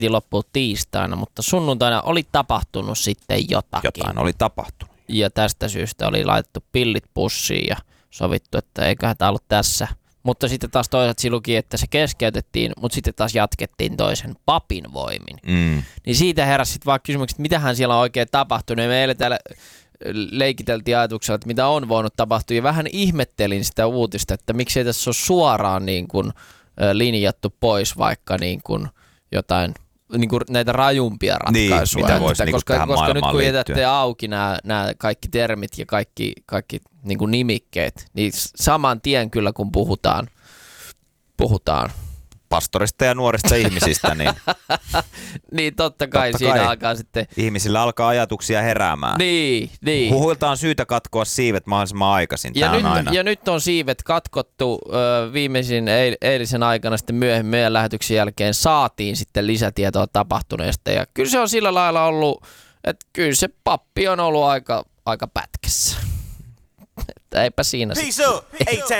loppuun tiistaina, mutta sunnuntaina oli tapahtunut sitten jotakin. Jotain oli tapahtunut. Ja tästä syystä oli laitettu pillit pussiin ja sovittu, että eiköhän tämä ollut tässä. Mutta sitten taas toisaalta luki, että se keskeytettiin, mutta sitten taas jatkettiin toisen papin voimin. Niin siitä heräsi sitten vaan kysymykset, että mitähän siellä on oikein tapahtunut. Ja me eilen täällä leikiteltiin ajatuksella, että mitä on voinut tapahtua. Ja vähän ihmettelin sitä uutista, että miksei tässä ole suoraan niin kuin linjattu pois vaikka niin kuin jotain niin kuin näitä rajumpia ratkaisuja. Mitä voisi niin koska nyt kun liittyen. jätätte auki nämä kaikki termit ja kaikki niin kuin nimikkeet, niin saman tien kyllä kun puhutaan pastorista ja nuorista ihmisistä, niin niin totta kai siinä alkaa sitten ihmisillä alkaa ajatuksia heräämään. Niin. Huhuilta on syytä katkoa siivet mahdollisimman aikaisin. Ja nyt on siivet katkottu viimeisin eilisen aikana sitten myöhemmin meidän lähetyksen jälkeen saatiin sitten lisätietoa tapahtuneesta. Ja kyllä se on sillä lailla ollut, että kyllä se pappi on ollut aika pätkässä. Että eipä siinä. Peace up, A-Town.